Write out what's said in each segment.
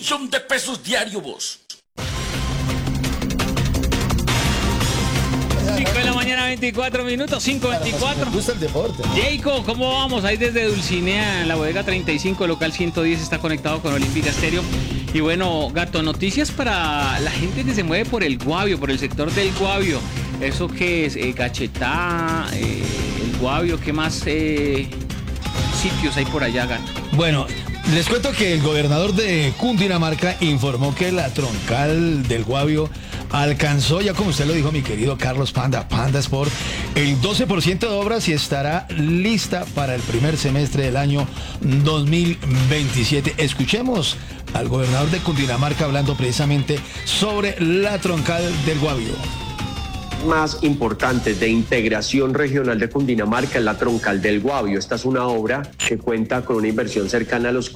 1 millón de pesos diario vos. 5 de la mañana, 24 minutos, 5:24. Me gusta el deporte. Jacob, ¿cómo vamos? Ahí desde Dulcinea, en la bodega 35, local 110, está conectado con Olímpica Estéreo. Y bueno, Gato, noticias para la gente que se mueve por el Guavio, por el sector del Guavio. ¿Eso qué es? Cachetá, el Guavio, ¿qué más sitios hay por allá, Gato? Bueno, les cuento que el gobernador de Cundinamarca informó que la troncal del Guavio alcanzó, ya como usted lo dijo, mi querido Carlos Panda Sport, el 12% de obras y estará lista para el primer semestre del año 2027. Escuchemos al gobernador de Cundinamarca hablando precisamente sobre la troncal del Guavio. Más importantes de integración regional de Cundinamarca es la troncal del Guavio. Esta es una obra que cuenta con una inversión cercana a los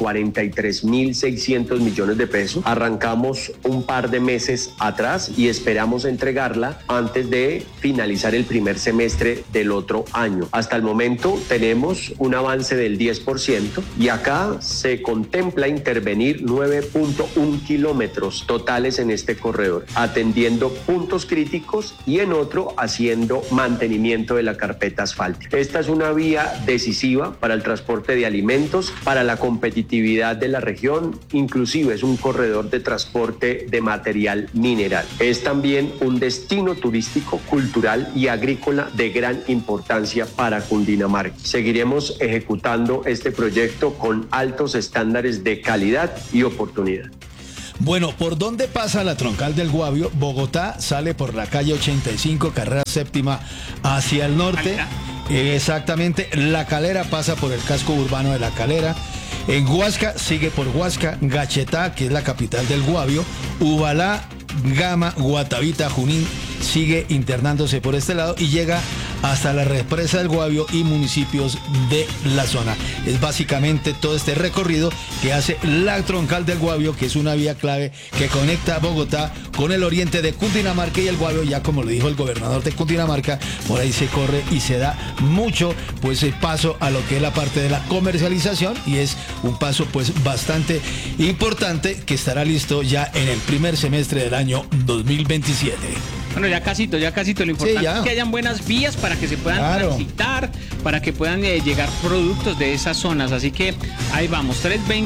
43.600 millones de pesos. Arrancamos un par de meses atrás y esperamos entregarla antes de finalizar el primer semestre del otro año. Hasta el momento tenemos un avance del 10% y acá se contempla intervenir 9.1 kilómetros totales en este corredor, atendiendo puntos críticos y en otro haciendo mantenimiento de la carpeta asfáltica. Esta es una vía decisiva para el transporte de alimentos, para la competitividad de la región, inclusive es un corredor de transporte de material mineral. Es también un destino turístico, cultural y agrícola de gran importancia para Cundinamarca. Seguiremos ejecutando este proyecto con altos estándares de calidad y oportunidad. Bueno, ¿por dónde pasa la troncal del Guavio? Bogotá sale por la calle 85, carrera séptima, hacia el norte. Exactamente, La Calera pasa por el casco urbano de La Calera. En Huasca sigue por Huasca, Gachetá, que es la capital del Guavio, Ubalá, Gama, Guatavita, Junín, sigue internándose por este lado y llega hasta la represa del Guavio y municipios de la zona. Es básicamente todo este recorrido que hace la troncal del Guavio, que es una vía clave que conecta Bogotá con el oriente de Cundinamarca y el Guavio, ya como lo dijo el gobernador de Cundinamarca, por ahí se corre y se da mucho pues el paso a lo que es la parte de la comercialización y es un paso pues bastante importante que estará listo ya en el primer semestre del año 2027. Bueno, ya casito, lo importante es que hayan buenas vías para que se puedan transitar, para que puedan llegar productos de esas zonas, así que ahí vamos,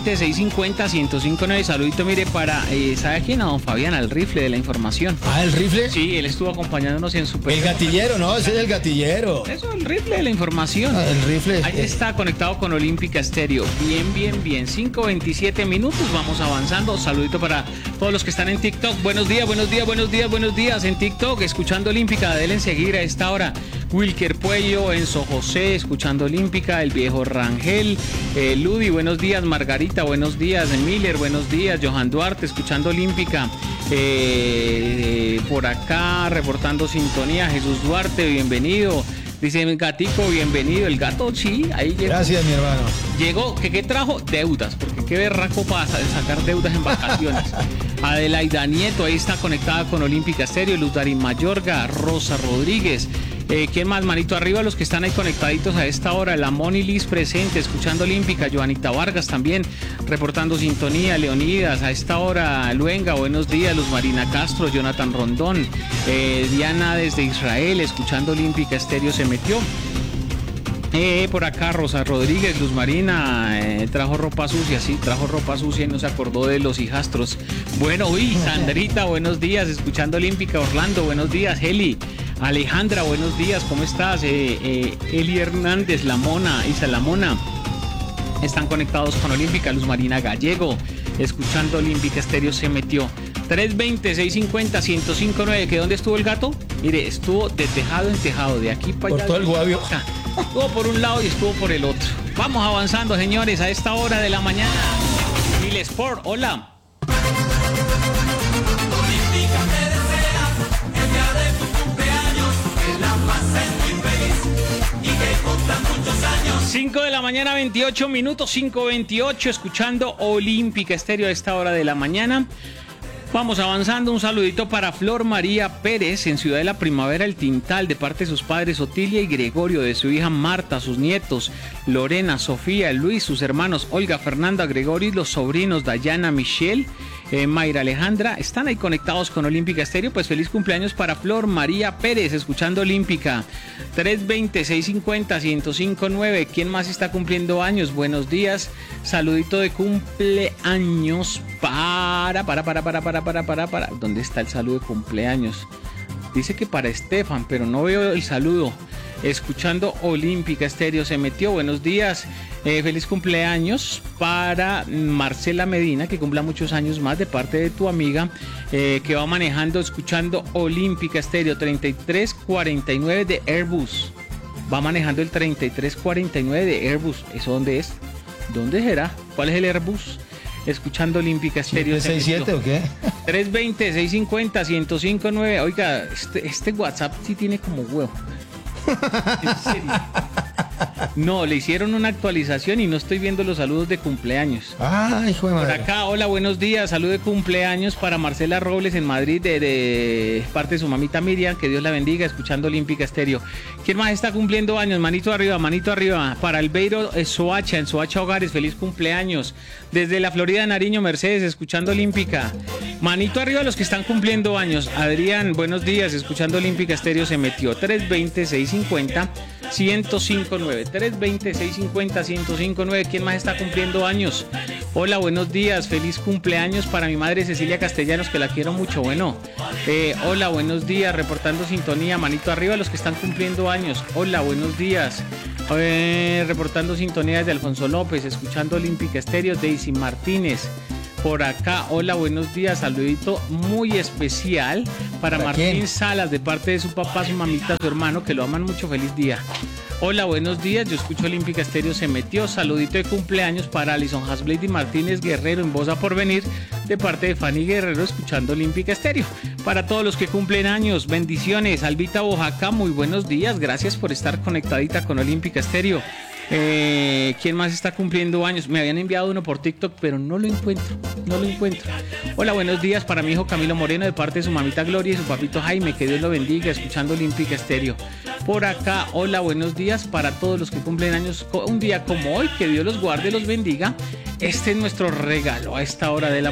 320-650-1059, saludito, mire, para, ¿sabe quién? A don Fabián, al rifle de la información. ¿Ah, el rifle? Sí, él estuvo acompañándonos en su... El gatillero, no, ese es el gatillero. Eso, el rifle de la información. El rifle. Ahí está conectado con Olímpica Estéreo, bien, 5:27 minutos, vamos avanzando, saludito para todos los que están en TikTok, buenos días, en TikTok, escuchando Olímpica, denle seguir a esta hora. Wilker Puello, Enzo José, escuchando Olímpica, el viejo Rangel, Ludi, buenos días, Margarita, buenos días, Miller, buenos días, Johan Duarte, escuchando Olímpica, por acá, reportando sintonía, Jesús Duarte, bienvenido. Dice Gatico, bienvenido. El gato, sí, ahí llegó. Gracias, mi hermano. Llegó, ¿qué trajo? Deudas, porque qué berraco para sacar deudas en vacaciones. Adelaida Nieto, ahí está conectada con Olímpica Estéreo. Luz Darín Mayorga, Rosa Rodríguez. ¿Quién más? Manito arriba, los que están ahí conectaditos a esta hora. La Moni Liz presente, escuchando Olímpica. Joanita Vargas también, reportando sintonía. Leonidas, a esta hora. Luenga, buenos días. Luz Marina Castro, Jonathan Rondón. Diana desde Israel, escuchando Olímpica Estéreo, se metió. Por acá Rosa Rodríguez, Luz Marina, trajo ropa sucia y no se acordó de los hijastros. Bueno, Sandrita, buenos días, escuchando Olímpica. Orlando, buenos días. Heli, Alejandra, buenos días, ¿cómo estás? Eli Hernández, La Mona, Isa La Mona, están conectados con Olímpica. Luz Marina Gallego, escuchando Olímpica Estéreo, se metió. 320-650-1059, ¿que dónde estuvo el gato? Mire, estuvo de tejado en tejado, de aquí para allá. Por todo el Guavio. Estuvo por un lado y estuvo por el otro. Vamos avanzando, señores, a esta hora de la mañana. Mil Sport, hola. Olímpica te desea el día de tu cumpleaños, que la pases muy feliz y que cumplan muchos años. 5 de la mañana, 28 minutos, 5:28, escuchando Olímpica Estéreo a esta hora de la mañana. Vamos avanzando, un saludito para Flor María Pérez en Ciudad de la Primavera, El Tintal, de parte de sus padres Otilia y Gregorio, de su hija Marta, sus nietos Lorena, Sofía, Luis, sus hermanos Olga, Fernanda, Gregorio y los sobrinos Dayana, Michelle, Mayra Alejandra, están ahí conectados con Olímpica Estéreo. Pues feliz cumpleaños para Flor María Pérez, escuchando Olímtica. 320-650-1059. ¿Quién más está cumpliendo años? Buenos días. Saludito de cumpleaños para. ¿Dónde está el saludo de cumpleaños? Dice que para Estefan, pero no veo el saludo. Escuchando Olímpica Estéreo se metió. Buenos días. Feliz cumpleaños para Marcela Medina, que cumpla muchos años más, de parte de tu amiga, que va manejando, escuchando Olímpica Estéreo. 3349 de Airbus. Va manejando el 3349 de Airbus. ¿Eso dónde es? ¿Dónde será? ¿Cuál es el Airbus? Escuchando Olímpica Estéreo. ¿767 o qué? 320-650-1059. Oiga, este WhatsApp sí tiene como huevo. ¿En serio? No, le hicieron una actualización y no estoy viendo los saludos de cumpleaños. Ah, hijo de Por madre. acá, hola, buenos días. Saludo de cumpleaños para Marcela Robles en Madrid, de parte de su mamita Miriam. Que Dios la bendiga, escuchando Olímpica Estéreo. ¿Quién más está cumpliendo años? Manito arriba, manito arriba. Para Albeiro Soacha, en Soacha Hogares, feliz cumpleaños. Desde la Florida, Nariño, Mercedes, escuchando Olímpica. Manito arriba a los que están cumpliendo años. Adrián, buenos días, escuchando Olímpica Estéreo se metió. 320-650-1059. 320-650-1059. ¿Quién más está cumpliendo años? Hola, buenos días. Feliz cumpleaños para mi madre Cecilia Castellanos, que la quiero mucho. Bueno, hola, buenos días. Reportando sintonía. Manito arriba a los que están cumpliendo años. Hola, buenos días. Reportando sintonía desde Alfonso López, escuchando Olímpica Estéreo. Daisy Martínez. Por acá, hola, buenos días, saludito muy especial para Martín quién? Salas, de parte de su papá, su mamita, su hermano, que lo aman mucho. Feliz día. Hola, buenos días, yo escucho Olímpica Estéreo se metió. Saludito de cumpleaños para Alison Hasblady Martínez Guerrero, en Voz a Porvenir, de parte de Fanny Guerrero, escuchando Olímpica Estéreo. Para todos los que cumplen años, bendiciones. Albita Oaxaca, muy buenos días, gracias por estar conectadita con Olímpica Estéreo. ¿Quién más está cumpliendo años? Me habían enviado uno por TikTok, pero no lo encuentro. Hola, buenos días para mi hijo Camilo Moreno, de parte de su mamita Gloria y su papito Jaime, que Dios lo bendiga, escuchando Olímpica Estéreo. Por acá, hola, buenos días para todos los que cumplen años un día como hoy, que Dios los guarde y los bendiga. Este es nuestro regalo a esta hora de la